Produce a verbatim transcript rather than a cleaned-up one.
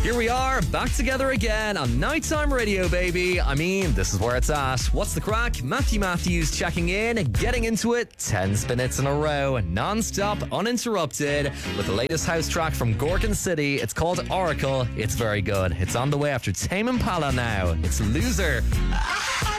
Here we are, back together again on Nighttime Radio, baby. I mean, this is where it's at. What's the crack? Matthew Matthews checking in, getting into it, ten minutes in a row, non-stop, uninterrupted, with the latest house track from Gorgon City. It's called Oracle. It's very good. It's on the way after Tame Impala now. It's Loser.